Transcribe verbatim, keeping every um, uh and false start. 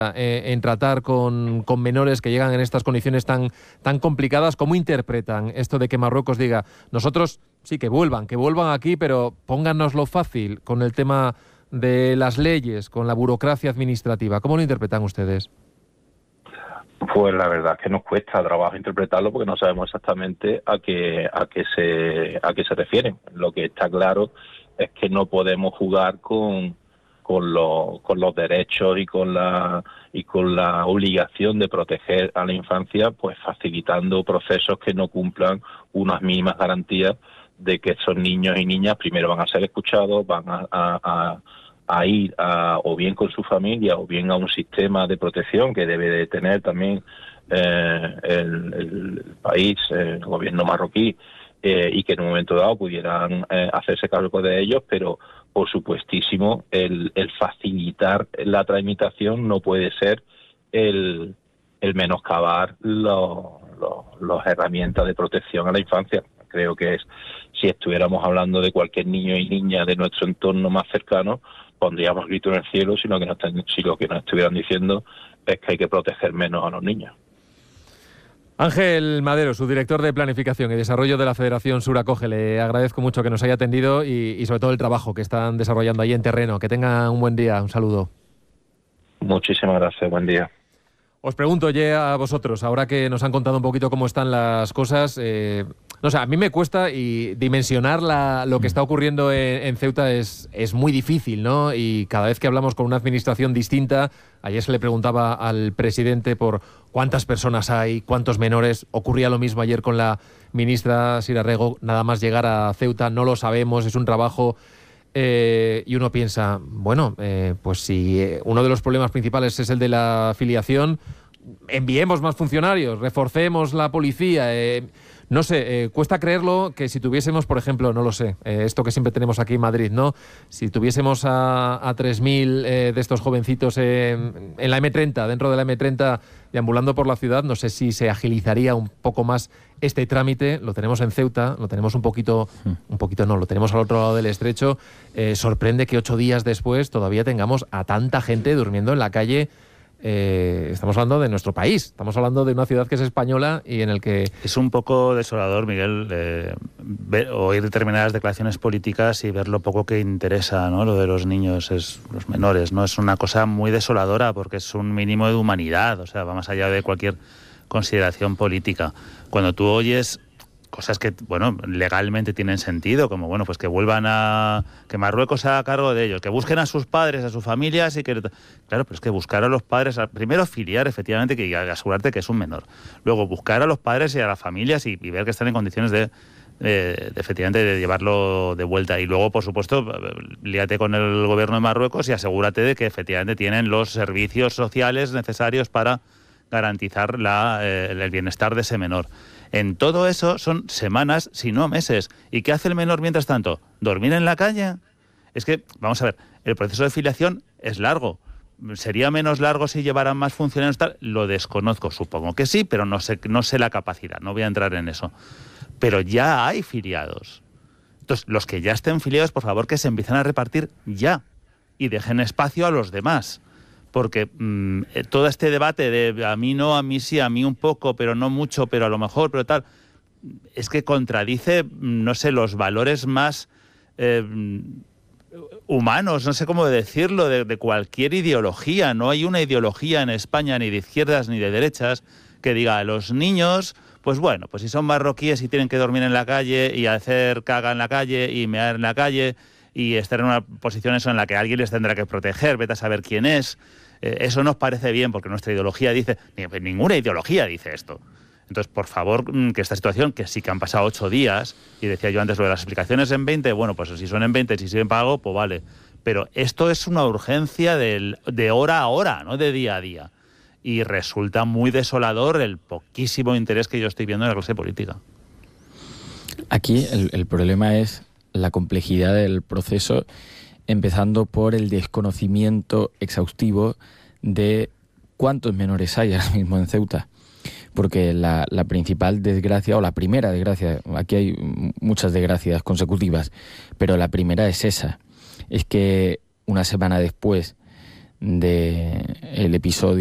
eh, en tratar con, con menores que llegan en estas condiciones tan, tan complicadas. ¿Cómo interpretan esto de que Marruecos diga, nosotros sí que vuelvan, que vuelvan aquí, pero pónganoslo fácil con el tema de las leyes, con la burocracia administrativa? ¿Cómo lo interpretan ustedes? Pues la verdad es que nos cuesta trabajo interpretarlo porque no sabemos exactamente a qué a qué se a qué se refieren. Lo que está claro es que no podemos jugar con con los con los derechos y con la y con la obligación de proteger a la infancia, pues facilitando procesos que no cumplan unas mínimas garantías de que esos niños y niñas primero van a ser escuchados, van a, a, a a ir a, o bien con su familia o bien a un sistema de protección que debe de tener también eh, el, el país, el gobierno marroquí, eh, y que en un momento dado pudieran eh, hacerse cargo de ellos, pero por supuestísimo el, el facilitar la tramitación no puede ser el, el menoscabar los los herramientas de protección a la infancia. Creo que es, si estuviéramos hablando de cualquier niño y niña de nuestro entorno más cercano, pondríamos grito en el cielo, sino que nos, si lo que nos estuvieran diciendo es que hay que proteger menos a los niños. Ángel Madero, su director de Planificación y Desarrollo de la Federación Sur Acoge, le agradezco mucho que nos haya atendido y, y sobre todo el trabajo que están desarrollando ahí en terreno. Que tenga un buen día, un saludo. Muchísimas gracias, buen día. Os pregunto ya a vosotros, ahora que nos han contado un poquito cómo están las cosas, eh, no sé, a mí me cuesta y dimensionar la, lo que está ocurriendo en, en Ceuta es, es muy difícil, ¿no? Y cada vez que hablamos con una administración distinta, ayer se le preguntaba al presidente por cuántas personas hay, cuántos menores, ocurría lo mismo ayer con la ministra Sira Rego, nada más llegar a Ceuta, no lo sabemos, es un trabajo... Eh, y uno piensa, bueno, eh, pues si eh, uno de los problemas principales es el de la afiliación, enviemos más funcionarios, reforcemos la policía. Eh, no sé, eh, cuesta creerlo que si tuviésemos, por ejemplo, no lo sé, eh, esto que siempre tenemos aquí en Madrid, ¿no? Si tuviésemos a, a tres mil eh, de estos jovencitos eh, en la eme treinta, dentro de la eme treinta, deambulando por la ciudad, no sé si se agilizaría un poco más este trámite. Lo tenemos en Ceuta, lo tenemos un poquito, un poquito no, lo tenemos al otro lado del estrecho. Eh, sorprende que ocho días después todavía tengamos a tanta gente durmiendo en la calle. Eh, estamos hablando de nuestro país, estamos hablando de una ciudad que es española y en el que... Es un poco desolador, Miguel, eh, ver, oír determinadas declaraciones políticas y ver lo poco que interesa, ¿no? Lo de los niños, es, los menores, ¿no? Es una cosa muy desoladora porque es un mínimo de humanidad, o sea, va más allá de cualquier consideración política. Cuando tú oyes cosas que, bueno, legalmente tienen sentido, como, bueno, pues que vuelvan a... que Marruecos se haga cargo de ellos, que busquen a sus padres, a sus familias y que... Claro, pero es que buscar a los padres... Primero, filiar, efectivamente, que y asegurarte que es un menor. Luego, buscar a los padres y a las familias y, y ver que están en condiciones de, de, de, efectivamente, de llevarlo de vuelta. Y luego, por supuesto, líate con el gobierno de Marruecos y asegúrate de que, efectivamente, tienen los servicios sociales necesarios para garantizar la, eh, el bienestar de ese menor. En todo eso son semanas, si no meses. ¿Y qué hace el menor mientras tanto? ¿Dormir en la calle? Es que, vamos a ver, el proceso de filiación es largo. ¿Sería menos largo si llevaran más funcionarios? Tal? Lo desconozco, supongo que sí, pero no sé, no sé la capacidad, no voy a entrar en eso. Pero ya hay filiados. Entonces, los que ya estén filiados, por favor, que se empiecen a repartir ya y dejen espacio a los demás. Porque mmm, todo este debate de a mí no, a mí sí, a mí un poco, pero no mucho, pero a lo mejor, pero tal, es que contradice, no sé, los valores más eh, humanos, no sé cómo decirlo, de, de cualquier ideología. No hay una ideología en España, ni de izquierdas ni de derechas, que diga a los niños, pues bueno, pues si son marroquíes y tienen que dormir en la calle y hacer caga en la calle y mear en la calle y estar en una posición eso en la que alguien les tendrá que proteger, vete a saber quién es. Eh, eso nos parece bien porque nuestra ideología dice, ninguna ideología dice esto. Entonces, por favor, que esta situación, que sí que han pasado ocho días, y decía yo antes lo de las explicaciones en veinte, bueno, pues si son en veinte, si siguen pago, pues vale. Pero esto es una urgencia del, de hora a hora, no de día a día. Y resulta muy desolador el poquísimo interés que yo estoy viendo en la clase política. Aquí el, el problema es la complejidad del proceso, empezando por el desconocimiento exhaustivo de cuántos menores hay ahora mismo en Ceuta. Porque la, la principal desgracia, o la primera desgracia, aquí hay muchas desgracias consecutivas, pero la primera es esa, es que una semana después de el episodio